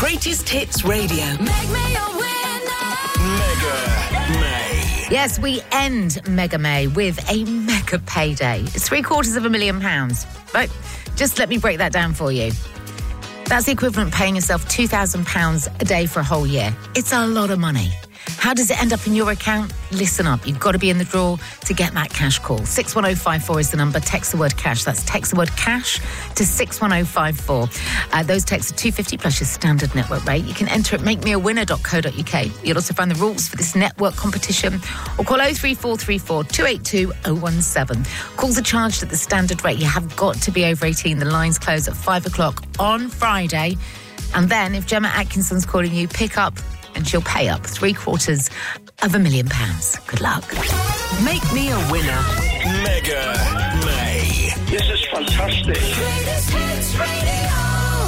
Greatest Hits Radio. Make me a winner. Mega May. Yes, we end Mega May with a mega payday. It's £750,000. Right, just let me break that down for you. That's the equivalent of paying yourself £2,000 a day for a whole year. It's a lot of money. How does it end up in your account? Listen up. You've got to be in the draw to get that cash call. 61054 is the number. Text the word cash. That's text the word cash to 61054. Those texts are $2.50 plus your standard network rate. You can enter at makemeawinner.co.uk. You'll also find the rules for this network competition or call 03434 282 017. Calls are charged at the standard rate. You have got to be over 18. The lines close at 5 o'clock on Friday. And then if Gemma Atkinson's calling you, pick up and she'll pay up £750,000. Good luck. Make me a winner. Mega May. This is fantastic. Greatest Hits Radio.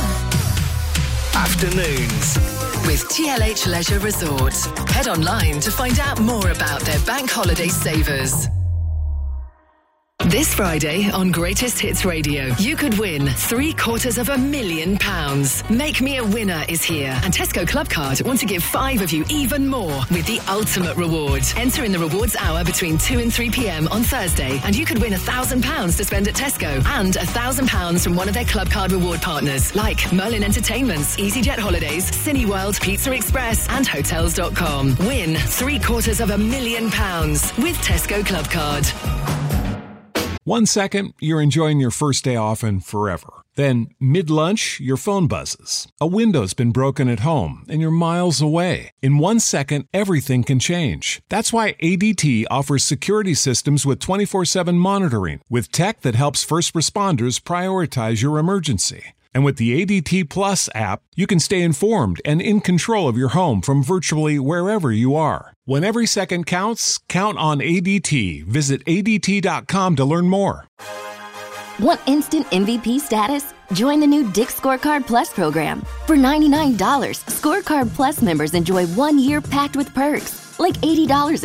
Afternoons with TLH Leisure Resorts. Head online to find out more about their bank holiday savers. This Friday on Greatest Hits Radio, you could win £750,000. Make Me a Winner is here, and Tesco Club Card want to give 5 of you even more with the ultimate reward. Enter in the rewards hour between 2 and 3 p.m. on Thursday, and you could win £1,000 to spend at Tesco and £1,000 from one of their Club Card reward partners like Merlin Entertainments, EasyJet Holidays, Cineworld, Pizza Express, and Hotels.com. Win £750,000 with Tesco Club Card. 1 second, you're enjoying your first day off and forever. Then, mid-lunch, your phone buzzes. A window's been broken at home, and you're miles away. In 1 second, everything can change. That's why ADT offers security systems with 24/7 monitoring, with tech that helps first responders prioritize your emergency. And with the ADT Plus app, you can stay informed and in control of your home from virtually wherever you are. When every second counts, count on ADT. Visit ADT.com to learn more. Want instant MVP status? Join the new Dick's Scorecard Plus program. For $99, Scorecard Plus members enjoy 1 year packed with perks, like $80